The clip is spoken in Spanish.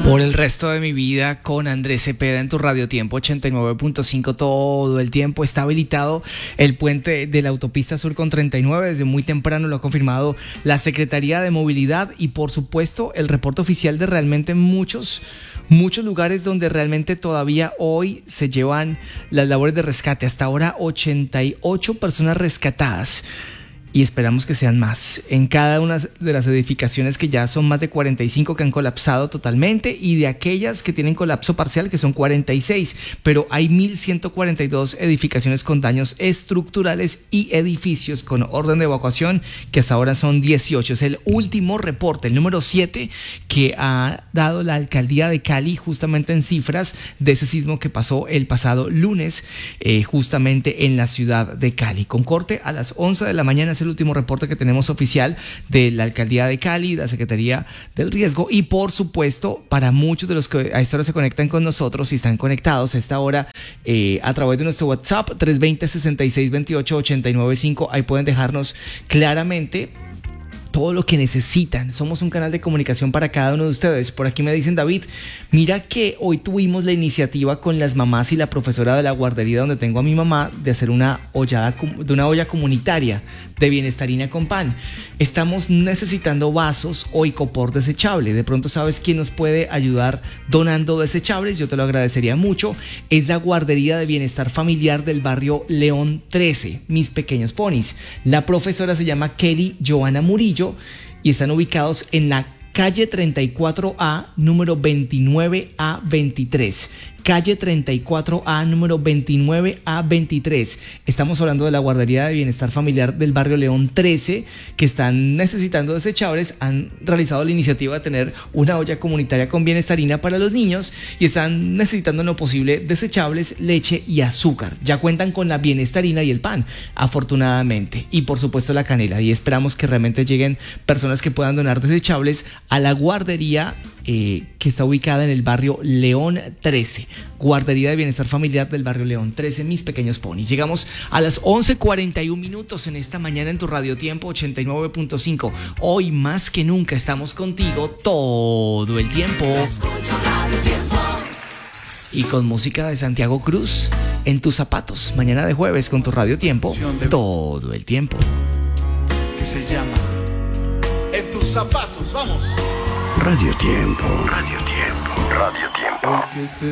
Por el resto de mi vida con Andrés Cepeda en tu Radio Tiempo 89.5 todo el tiempo. Está habilitado el puente de la autopista Sur con 39 desde muy temprano, lo ha confirmado la Secretaría de Movilidad y por supuesto el reporte oficial de realmente muchos lugares donde realmente todavía hoy se llevan las labores de rescate. Hasta ahora 88 personas rescatadas. Y esperamos que sean más en cada una de las edificaciones que ya son más de 45 que han colapsado totalmente y de aquellas que tienen colapso parcial que son 46, pero hay 1.142 edificaciones con daños estructurales y edificios con orden de evacuación que hasta ahora son 18. Es el último reporte, el número 7 que ha dado la alcaldía de Cali justamente en cifras de ese sismo que pasó el pasado lunes justamente en la ciudad de Cali. Con corte a las 11 de la mañana el último reporte que tenemos oficial de la alcaldía de Cali, la Secretaría del Riesgo y por supuesto para muchos de los que a esta hora se conectan con nosotros y están conectados a esta hora a través de nuestro WhatsApp 320-6628-895, ahí pueden dejarnos claramente todo lo que necesitan. Somos un canal de comunicación para cada uno de ustedes. Por aquí me dicen, David, mira que hoy tuvimos la iniciativa con las mamás y la profesora de la guardería donde tengo a mi mamá de hacer una olla comunitaria de bienestarina con pan. Estamos necesitando vasos o icopor desechable. De pronto sabes quién nos puede ayudar donando desechables, yo te lo agradecería mucho. Es la guardería de bienestar familiar del barrio León 13, Mis Pequeños Ponis. La profesora se llama Kelly Joana Murillo y están ubicados en la calle 34A, número 29A23. Calle 34A, número 29A23. Estamos hablando de la guardería de bienestar familiar del barrio León 13, que están necesitando desechables. Han realizado la iniciativa de tener una olla comunitaria con bienestarina para los niños y están necesitando en lo posible desechables, leche y azúcar. Ya cuentan con la bienestarina y el pan, afortunadamente. Y por supuesto la canela. Y esperamos que realmente lleguen personas que puedan donar desechables a la guardería que está ubicada en el barrio León 13. Guardería de Bienestar Familiar del barrio León 13, Mis Pequeños Ponis. Llegamos a las 11:41 en esta mañana en tu Radio Tiempo 89.5. Hoy más que nunca estamos contigo todo el tiempo. Y con música de Santiago Cruz en tus zapatos. Mañana de jueves con tu Radio Tiempo todo el tiempo. Que se llama En tus zapatos. Vamos. Radio Tiempo. Radio Tiempo. Radio Tiempo.